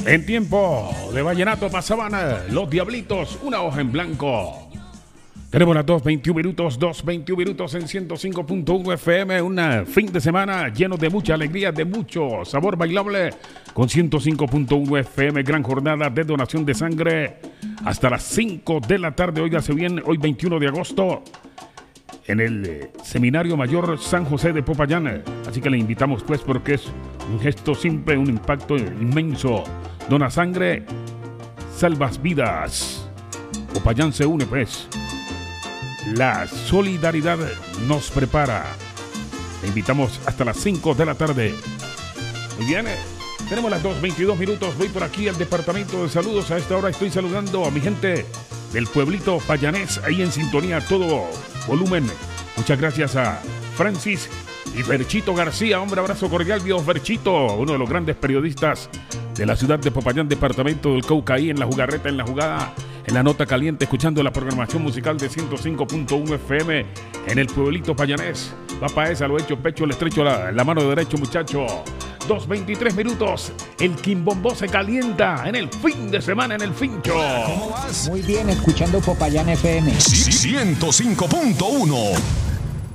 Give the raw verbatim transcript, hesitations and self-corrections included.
En tiempo de vallenato pasaban los Diablitos, una hoja en blanco. Tenemos las dos veintiún minutos, dos veintiún minutos en ciento cinco punto uno F M. Un fin de semana lleno de mucha alegría, de mucho sabor bailable. Con ciento cinco punto uno F M, gran jornada de donación de sangre. Hasta las cinco de la tarde, óigase bien, hoy veintiuno de agosto. En el eh, Seminario Mayor San José de Popayán. Así que le invitamos pues porque es un gesto simple, un impacto inmenso. Dona sangre, salvas vidas. Popayán se une pues. La solidaridad nos prepara. Le invitamos hasta las cinco de la tarde. Muy bien, eh, tenemos las dos veintidós minutos. Voy por aquí al departamento de saludos. A esta hora estoy saludando a mi gente del pueblito payanés, ahí en sintonía, todo volumen. Muchas gracias a Francis y Berchito García. Hombre, abrazo cordial, Dios Berchito, uno de los grandes periodistas de la ciudad de Popayán, departamento del Cauca, ahí en la jugarreta, en la jugada, en la nota caliente, escuchando la programación musical de ciento cinco punto uno F M en el pueblito payanés. Va para esa, lo hecho, pecho, le estrecho la, la mano derecha, muchacho. dos veintitrés minutos, el Quimbombó se calienta en el fin de semana, en el Fincho. ¿Cómo vas? Muy bien, escuchando Popayán F M ciento cinco punto uno.